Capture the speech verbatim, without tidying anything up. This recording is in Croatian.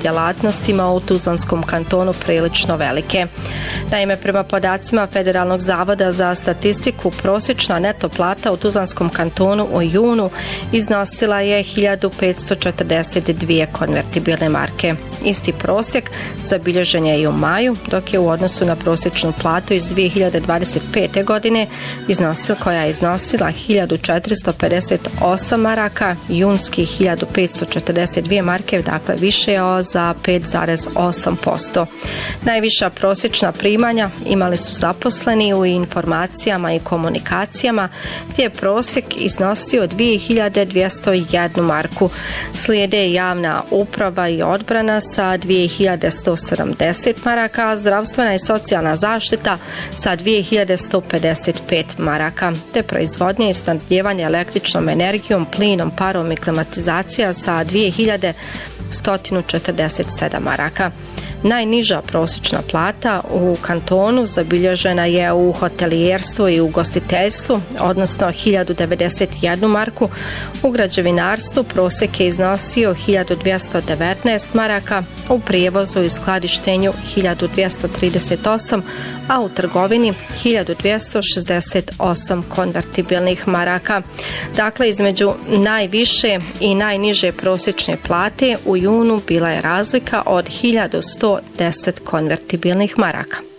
djelatnostima u Tuzlanskom kantonu prilično velike. Naime, prema podacima Federalnog zavoda za statistiku, prosječna neto plata u Tuzlanskom kantonu u junu iznosila je hiljadu petsto četrdeset dvije konvertibilne marke. Isti prosjek zabilježen je i u maju, dok je u odnosu na prosječnu platu iz dvije hiljade dvadeset pete. godine iznosila, koja je iznosila hiljadu četiristo pedeset osam maraka, junski hiljadu petsto četrdeset dvije marke, dakle više je za pet zarez osam posto. Najviša prosječna primanja imali su zaposleni u informacijama i komunikacijama, gdje je prosjek iznosio dvije hiljade dvjesto jednu marku. Slijede javna uprava i odbrana sa dvije hiljade sto sedamdeset maraka, zdravstvena i socijalna zaštita sa dvije hiljade sto pedeset pet maraka, te proizvodnje i snabdijevanje električnom energijom, plinom, parom i klimatizacija sa dvije hiljade sto četrdeset sedam maraka. Najniža prosječna plata u kantonu zabilježena je u hotelijerstvu i ugostiteljstvu, odnosno hiljadu devedeset jednu marku. U građevinarstvu prosjek je iznosio hiljadu dvjesto devetnaest maraka, u prijevozu i skladištenju hiljadu dvjesto trideset osam, a u trgovini hiljadu dvjesto šezdeset osam konvertibilnih maraka. Dakle, između najviše i najniže prosječne plate u junu bila je razlika od hiljadu sto deset konvertibilnih maraka.